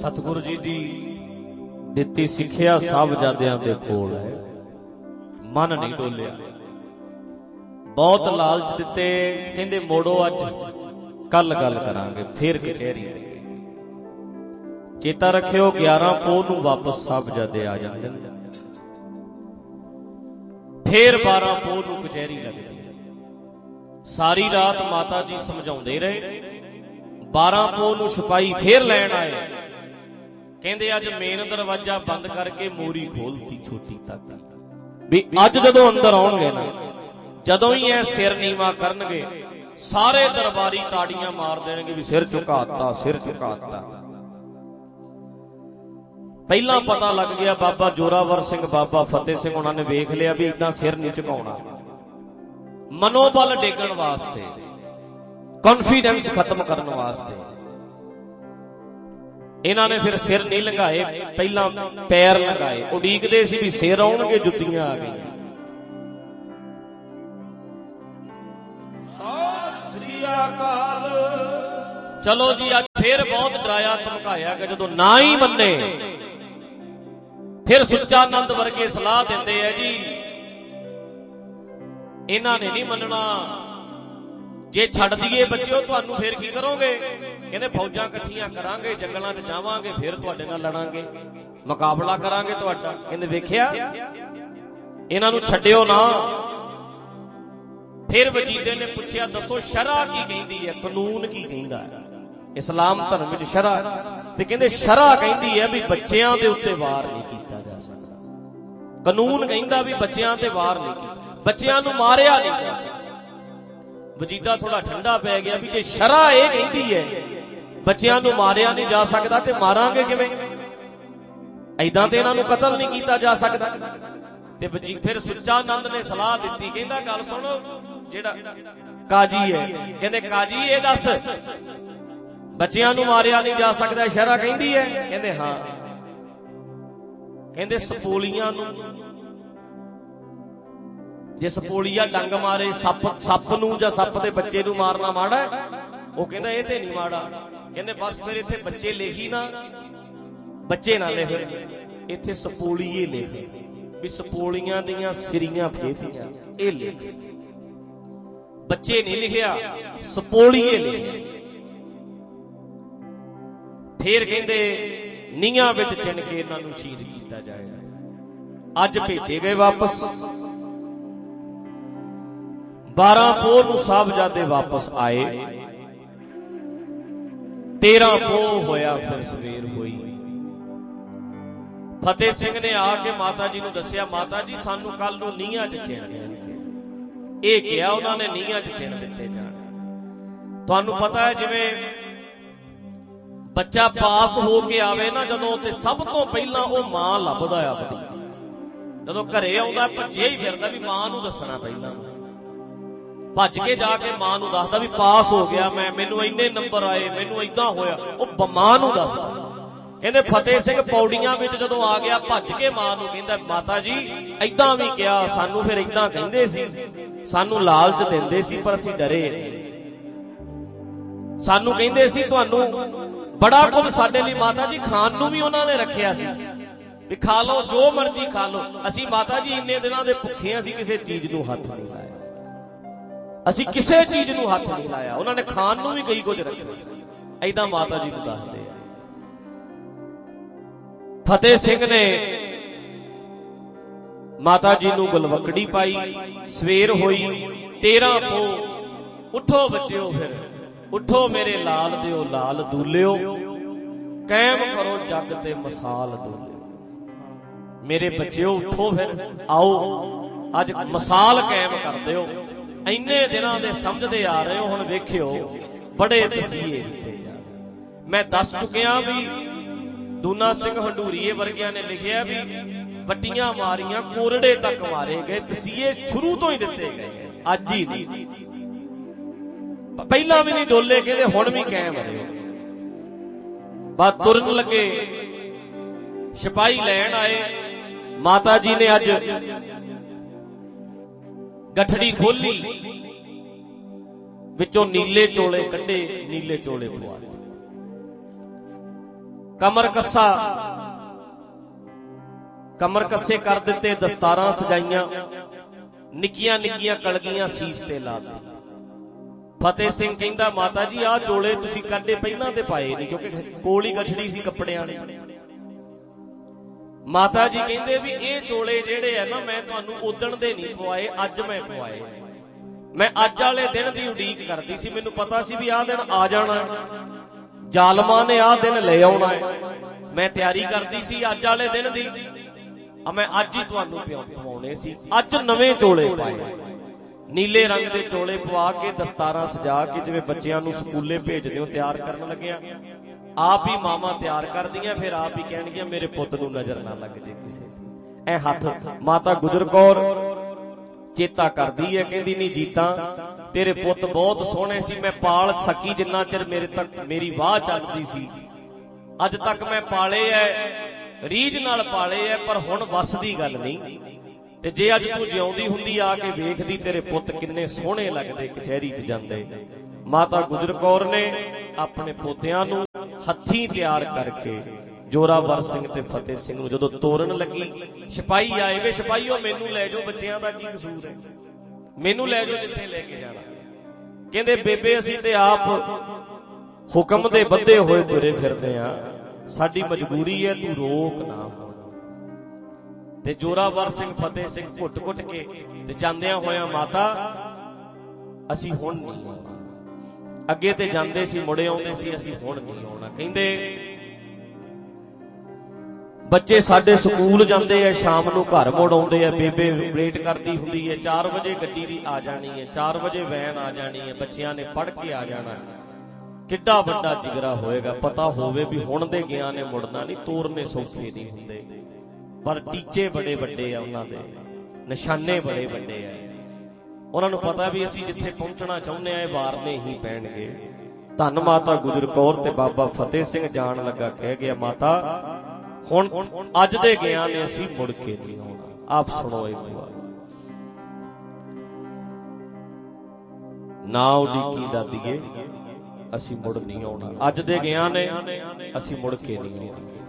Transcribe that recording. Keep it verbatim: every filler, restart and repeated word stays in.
सतगुरु जी दी दित्ती सिक्ख्या साहबजादियां दे कोल है, मन नहीं डोलिया। बहुत लालच दिते, कहंदे मोड़ो अज कल गल करांगे, फिर कचहरी। चेता रखियो ग्यारह पोह नूं वापस साहबजादे आ जांदे ने, फिर बारह पोह नूं कचहरी लगदी। सारी रात माता जी समझाउंदे रहे, बारह पोह नूं सिपाही फिर लैण आए। कहंदे अज मेन दरवाजा बंद करके मोरी खोलती छोटी तक, भी अज जदों अंदर आउणगे ना, जदों ही ऐ सिर नीवा करनगे, सारे दरबारी ताड़ियां मार देणगे भी सिर झुकाता सिर झुकाता। पहला पता लग गया बाबा जोरावर सिंह बाबा फतेह सिंह उन्होंने वेख लिया भी इदां सिर नहीं झुकाउणा। मनोबल डेगण वास्ते, कॉन्फिडेंस खत्म करने वास्ते इन्हां ने फिर सिर नहीं लंघाए, पहला पैर लगाए। उडीकदे सी भी सिर आउणगे, जुत्तियां आ गई। चलो जी अज फिर बहुत डराया धमकाया कि जदों ना ही मन्ने, फिर सुच्चानंद वर्गे सलाह देंदे है जी इन्हां ने नहीं मनना, जे छड्ड दईए बच्चों तुहानूं फिर की करोगे? कहंदे फौजां इकट्ठियां करांगे, जंगलां च जावांगे, फिर तुहाडे नाल लड़ांगे, मुकाबला करांगे तुहाडा। कहंदे वेखिया इन्हां नूं छड्डिओ ना। फिर वजीदे ने पुछया दसो शरा की कहिंदी है, कानून की कहिंदा है? इस्लाम धर्म विच शरा ते कहंदे शरा कहिंदी है भी बच्चियां दे उत्ते वार नहीं कीता जा सकदा। कानून कहिंदा भी बच्चियां ते वार नहीं कीता, बच्चियां नूं मारिया नहीं जा सकदा। वजीदा थोड़ा ठंडा पै गया भी जे शरा ये कहिंदी है बच्चियां नूं मारिया नहीं जा सकदा ते मारांगे किवें? ऐदां ते इन्हां नूं कतल नहीं कीता जा सकदा। ते वजी फिर सुच्चानंद ने सलाह दित्ती, कहंदा गल सुणो जेड़ा काजी है, कहंदे काजी ये दस बच्चियां नूं मारिया नहीं जा सकदा शरा कहिंदी है? कहंदे हां। कहंदे सपोलियां नूं जे सपोलिया डंग मारे सप सप नूं जां सप दे बच्चे नूं मारना माड़ा है? वो कहंदा ये ते नहीं माड़ा। कहंदे बस फिर इत्थे बच्चे लिखी ना, बच्चे ना लिख, इत्थे सपोलीए लिख भी सपोलियां दियां सिरियां फेतियां, ये लिख। बच्चे नहीं लिखिया, सपोलीए लिखे। फिर कहंदे नीहां विच चिन के इन्हां नूं शहीद कीता जाएगा। अज भेजे गए वापस, बारह पोह नूं साहबजादे वापस आए। तेरह पोह होया फिर सवेर हुई। फतेह सिंह ने आके माता जी नूं दस्सिया, माता जी सानू कल नूं नीहां च चिन ये किया उन्होंने, नीहां च चिन दिते जाण। तुहानूं पता है जिवें बच्चा पास हो के आवे ना जदों, ते सब तो पहला वो मां लभदा है अपनी। जदों घरे आउंदा भज्जे ही फिरदा भी मां नूं दसना, पहला भज के जाके मां नूं दसदा भी पास हो गया मैं, मैनूं इन्ने नंबर आए, मैनूं इदां होया, वो मां नूं दसदा। कहंदे फतेह सिंह पौड़ियां विच जदों आ गया भज के मां नूं कहंदा माता जी इदां भी किया, सानूं फिर इदां कहिंदे सी, सानू लालच देंदे सी पर असीं डरे नहीं, सानू कहिंदे सी तुहानू बड़ा कुछ साडे लई माता जी खाण नूं भी उन्हां ने रखिया सी भी खा लो जो मर्जी खा लो। असीं माता जी इन्ने दिनां दे भुखे असीं किसी चीज नूं हत्थ नहीं लाया, असीं किसी चीज नूं हत्थ नहीं लाया। उन्हां ने खाण नूं भी कई कुछ रखिया। ऐदां माता जी नूं दसदे आ। फतेह सिंह ने माता जी नूं गलवकड़ी पाई। सवेर होई, तेरह पोह। उठो बच्चिओ फिर उठो मेरे लाल दिओ लाल दूलिओ, कायम करो जग ते मसाल दूलिओ। मेरे बच्चिओ उठो फिर आओ अज मसाल कायम कर दिओ। इन्ने दिनां दे समझदे आ रहे हो, हुण वेखिओ बड़े तसीहे दिते जा। मैं दस चुकिया भी दूना सिंह हंडूरीए वर्गियां ने लिखिया भी वट्टियां मारियां कोरड़े तक मारे गए, तसीहे शुरू तो ही दिते गए, अज ही नहीं, पहला भी नहीं डोले, कहते हुण भी कायम रहे। बात तुरन लगे, सिपाही लैन आए। माता जी ने अज गठड़ी खोली, विचों नीले चोले कड्डे, नीले चोले पवा ਕਮਰ ਕੱਸਾ ਕਮਰ ਕੱਸੇ ਕਰ ਦਿੱਤੇ, ਦਸਤਾਰਾਂ ਸਜਾਈਆਂ, ਨਿੱਕੀਆਂ ਨਿੱਕੀਆਂ ਕਲਗੀਆਂ ਸੀਸ ਤੇ ਲਾ ਦਿੱਤੀ। ਫਤਿਹ ਸਿੰਘ ਕਹਿੰਦਾ ਮਾਤਾ ਜੀ ਆਹ ਚੋਲੇ ਤੁਸੀਂ ਕੱਢੇ ਪਹਿਲਾਂ ਤੇ ਪਾਏ ਨਹੀਂ, ਕਿਉਂਕਿ ਕੋਲ ਹੀ ਗੱਠੜੀ ਸੀ ਕੱਪੜਿਆਂ ਨੇ। ਮਾਤਾ ਜੀ ਕਹਿੰਦੇ ਵੀ ਇਹ ਚੋਲੇ ਜਿਹੜੇ ਆ ਨਾ ਮੈਂ ਤੁਹਾਨੂੰ ਉਦਣ ਦੇ ਨਹੀਂ ਪਵਾਏ, ਅੱਜ ਮੈਂ ਪਵਾਏ। ਮੈਂ ਅੱਜ ਵਾਲੇ ਦਿਨ ਦੀ ਉਡੀਕ ਕਰਦੀ ਸੀ, ਮੈਨੂੰ ਪਤਾ ਸੀ ਵੀ ਆਹ ਦਿਨ ਆ ਜਾਣਾ, ਜ਼ਾਲਮਾਂ ਨੇ ਆਹ ਦਿਨ ਲੈ ਆਉਣਾ ਹੈ। ਮੈਂ ਤਿਆਰੀ ਕਰਦੀ ਸੀ ਅੱਜ ਵਾਲੇ ਦਿਨ ਦੀ, ਆ ਮੈਂ ਅੱਜ ਹੀ ਤੁਹਾਨੂੰ ਪਵਾਉਣੇ ਸੀ। ਅੱਜ ਨਵੇਂ ਚੋਲੇ ਪਾਏ, ਨੀਲੇ ਰੰਗ ਦੇ ਚੋਲੇ ਪਵਾ ਕੇ, ਦਸਤਾਰਾਂ ਸਜਾ ਕੇ, ਜਿਵੇਂ ਬੱਚਿਆਂ ਨੂੰ ਸਕੂਲੇ ਭੇਜਦੇ ਹੋ ਤਿਆਰ ਕਰਨ ਲੱਗਿਆ। ਆਪ ਹੀ ਮਾਵਾਂ ਤਿਆਰ ਕਰਦੀਆਂ, ਫਿਰ ਆਪ ਹੀ ਕਹਿਣਗੀਆਂ ਮੇਰੇ ਪੁੱਤ ਨੂੰ ਨਜ਼ਰ ਨਾ ਲੱਗ ਜੇ ਕਿਸੇ। ਐ ਹੱਥ ਮਾਤਾ ਗੁਜਰ ਕੌਰ ਚੇਤਾ ਕਰਦੀ ਹੈ, ਕਹਿੰਦੀ ਨਹੀਂ ਜੀਤਾ ਤੇਰੇ ਪੁੱਤ ਬਹੁਤ ਸੋਹਣੇ ਸੀ, ਮੈਂ ਪਾਲ ਸਕੀ ਜਿੰਨਾ ਚਿਰ ਮੇਰੇ ਤੱਕ ਮੇਰੀ ਵਾਹ ਚੱਲਦੀ ਸੀ। ਅੱਜ ਤੱਕ ਮੈਂ ਪਾਲੇ ਐ, ਰੀਝ ਨਾਲ ਪਾਲੇ ਐ, ਪਰ ਹੁਣ ਵੱਸ ਦੀ ਗੱਲ ਨਹੀਂ। ਤੇ ਜੇ ਅੱਜ ਤੂੰ ਜਿਉਂਦੀ ਹੁੰਦੀ ਆ ਕੇ ਵੇਖਦੀ, ਤੇਰੇ ਪੁੱਤ ਕਿੰਨੇ ਸੋਹਣੇ ਲੱਗਦੇ ਕਚਹਿਰੀ 'ਚ ਜਾਂਦੇ। ਮਾਤਾ ਗੁਜਰ ਕੌਰ ਨੇ ਆਪਣੇ ਪੋਤਿਆਂ ਨੂੰ ਹੱਥੀਂ ਤਿਆਰ ਕਰਕੇ ਜੋਰਾਵਰ ਸਿੰਘ ਤੇ ਫਤਿਹ ਸਿੰਘ ਨੂੰ ਜਦੋਂ ਤੋਰਨ ਲੱਗੀ, ਸਿਪਾਹੀ ਆਏ ਵੇ ਸਿਪਾਹੀਓ ਮੈਨੂੰ ਲੈ ਜਾਓ, ਬੱਚਿਆਂ ਦਾ ਕੀ ਕਸੂਰ ਹੈ, ਮੈਨੂੰ ਲੈ ਜਾਓ ਜਿੱਥੇ ਲੈ ਕੇ ਜਾਣਾ। ਕਹਿੰਦੇ ਬੇਬੇ ਅਸੀਂ ਤੇ ਆਪ ਹੁਕਮ ਦੇ ਬੱਧੇ ਹੋਏ ਤੁਰੇ ਫਿਰਦੇ ਆ, ਸਾਡੀ ਮਜਬੂਰੀ ਹੈ, ਤੂੰ ਰੋਕ ਨਾ। ਤੇ ਜੋਰਾਵਰ ਸਿੰਘ ਫਤਿਹ ਸਿੰਘ ਘੁੱਟ ਘੁੱਟ ਕੇ ਤੇ ਜਾਂਦਿਆਂ ਹੋਇਆਂ ਮਾਤਾ ਅਸੀਂ ਹੁਣ ਨਹੀਂ ਆਉਣਾ, ਅੱਗੇ ਤੇ ਜਾਂਦੇ ਸੀ ਮੁੜੇ ਆਉਂਦੇ ਸੀ, ਅਸੀਂ ਹੁਣ ਨਹੀਂ ਆਉਣਾ। ਕਹਿੰਦੇ ਬੱਚੇ ਸਾਡੇ ਸਕੂਲ ਜਾਂਦੇ ਆ, ਸ਼ਾਮ ਨੂੰ ਘਰ ਮੁੜ ਆਉਂਦੇ ਆ, ਬੇਬੇ ਵੇਟ ਕਰਦੀ ਹੁੰਦੀ ਹੈ, ਚਾਰ ਵਜੇ ਗੱਡੀ ਦੀ ਆ ਜਾਣੀ ਹੈ, ਚਾਰ ਵਜੇ ਵੈਨ ਆ ਜਾਣੀ ਹੈ, ਬੱਚਿਆਂ ਨੇ ਪੜ੍ਹ ਕੇ ਆ ਜਾਣਾ। ਕਿੱਡਾ ਵੱਡਾ ਜਿਗਰਾ ਹੋਏਗਾ, ਪਤਾ ਹੋਵੇ ਵੀ ਹੁਣ ਦੇ ਗਿਆ ਨੇ ਮੁੜਨਾ ਨਹੀਂ, ਤੋਰਨੇ ਸੌਖੇ ਨਹੀਂ ਹੁੰਦੇ, ਪਰ ਟੀਚੇ ਬੜੇ ਵੱਡੇ ਆ ਉਹਨਾਂ ਦੇ, ਨਿਸ਼ਾਨੇ ਬੜੇ ਵੱਡੇ ਆ। ਉਹਨਾਂ ਨੂੰ ਪਤਾ ਵੀ ਅਸੀਂ ਜਿੱਥੇ ਪਹੁੰਚਣਾ ਚਾਹੁੰਦੇ ਆ ਇਹ ਵਾਰਨੇ ਹੀ ਪੈਣਗੇ। ਧੰਨ ਮਾਤਾ ਗੁਜਰ ਕੌਰ ਤੇ ਬਾਬਾ ਫਤਿਹ ਸਿੰਘ ਜਾਣ ਲੱਗਾ ਕਹਿ ਗਿਆ ਮਾਤਾ ਹੁਣ ਅੱਜ ਦੇ ਗਿਆ ਨੇ, ਅਸੀਂ ਮੁੜ ਕੇ ਨਹੀਂ ਆਉਣਾ। ਆਪ ਸੁਣੋ ਇੱਕ ਵਾਰ, ਨਾ ਉਡੀਕੀ ਦਾਦੀਏ ਅਸੀਂ ਮੁੜ ਨਹੀਂ ਆਉਣਾ, ਅੱਜ ਦੇ ਗਿਆ ਨੇ ਅਸੀਂ ਮੁੜ ਕੇ ਨਹੀਂ ਆਉਣਾ।